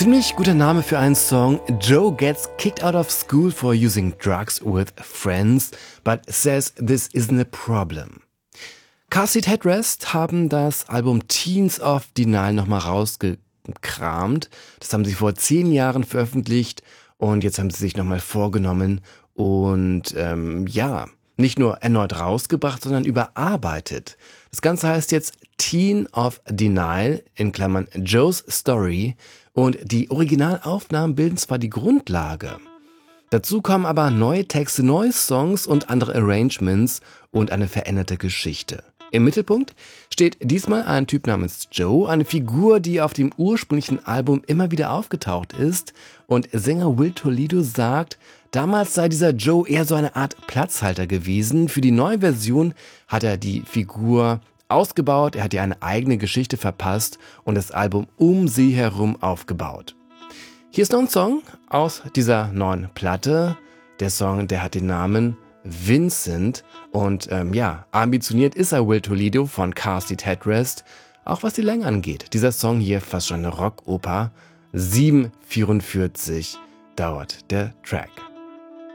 Ziemlich guter Name für einen Song. Joe gets kicked out of school for using drugs with friends, but says this isn't a problem. Car Seat Headrest haben das Album Teens of Denial nochmal rausgekramt. Das haben sie vor 10 Jahren veröffentlicht und jetzt haben sie sich nochmal vorgenommen und nicht nur erneut rausgebracht, sondern überarbeitet. Das Ganze heißt jetzt Teen of Denial, in Klammern Joe's Story, und die Originalaufnahmen bilden zwar die Grundlage. Dazu kommen aber neue Texte, neue Songs und andere Arrangements und eine veränderte Geschichte. Im Mittelpunkt steht diesmal ein Typ namens Joe, eine Figur, die auf dem ursprünglichen Album immer wieder aufgetaucht ist, und Sänger Will Toledo sagt, damals sei dieser Joe eher so eine Art Platzhalter gewesen. Für die neue Version hat er die Figur ausgebaut, er hat ihr eine eigene Geschichte verpasst und das Album um sie herum aufgebaut. Hier ist noch ein Song aus dieser neuen Platte. Der Song, der hat den Namen Vincent und ambitioniert ist er, Will Toledo von Car Seat Headrest, auch was die Länge angeht. Dieser Song hier fast schon eine Rockoper, 7,44 dauert der Track.